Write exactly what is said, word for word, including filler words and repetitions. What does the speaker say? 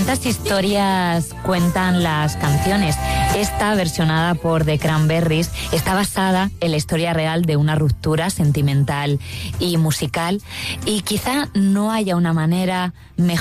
¿Cuántas historias cuentan las canciones? Esta, versionada por The Cranberries, está basada en la historia real de una ruptura sentimental y musical, y quizá no haya una manera mejor